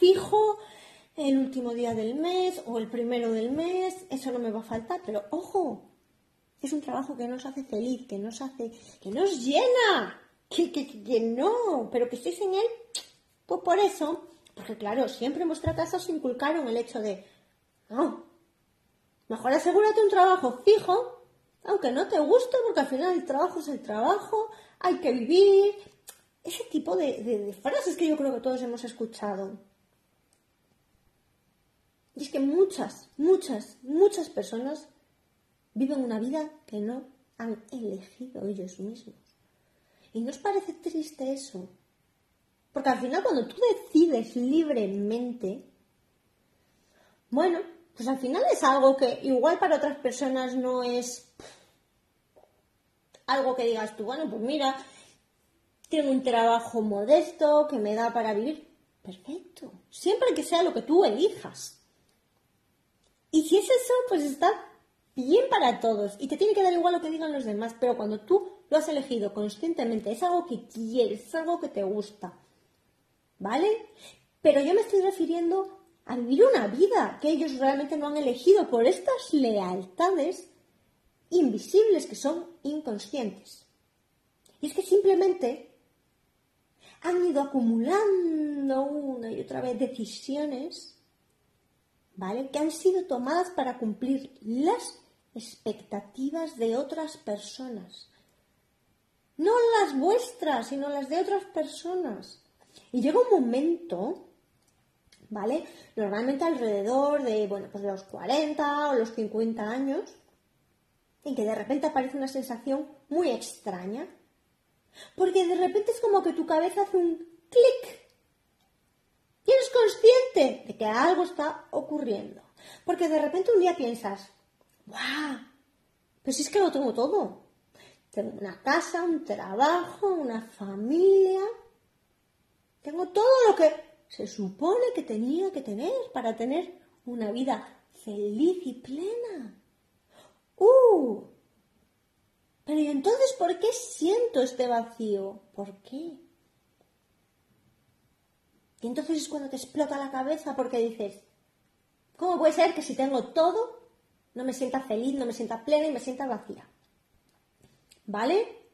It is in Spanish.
fijo el último día del mes o el primero del mes, eso no me va a faltar, pero ojo, es un trabajo que nos hace feliz, que nos llena, que no, pero que estéis en él, pues por eso, porque claro, siempre en vuestra casa os inculcaron el hecho de, no, mejor asegúrate un trabajo fijo, aunque no te guste, porque al final el trabajo es el trabajo, hay que vivir, ese tipo de frases que yo creo que todos hemos escuchado. Y es que muchas personas viven una vida que no han elegido ellos mismos. ¿Y no os parece triste eso? Porque al final cuando tú decides libremente, bueno, pues al final es algo que igual para otras personas no es algo que digas tú, bueno, pues mira, tengo un trabajo modesto que me da para vivir. Perfecto, siempre que sea lo que tú elijas. Y si es eso, pues está bien para todos y te tiene que dar igual lo que digan los demás, pero cuando tú lo has elegido conscientemente, es algo que quieres, es algo que te gusta, ¿vale? Pero yo me estoy refiriendo a vivir una vida que ellos realmente no han elegido por estas lealtades invisibles que son inconscientes. Y es que simplemente han ido acumulando una y otra vez decisiones, ¿vale?, que han sido tomadas para cumplir las expectativas de otras personas. No las vuestras, sino las de otras personas. Y llega un momento, ¿vale?, normalmente alrededor de, pues de los 40 o los 50 años, en que de repente aparece una sensación muy extraña. Porque de repente es como que tu cabeza hace un clic. Y eres consciente de que algo está ocurriendo. Porque de repente un día piensas, ¡guau! Pues es que lo tengo todo. Tengo una casa, un trabajo, una familia. Tengo todo lo que se supone que tenía que tener para tener una vida feliz y plena. Pero ¿y entonces por qué siento este vacío? ¿Por qué? Y entonces es cuando te explota la cabeza porque dices, ¿cómo puede ser que si tengo todo no me sienta feliz, no me sienta plena y me sienta vacía? ¿Vale?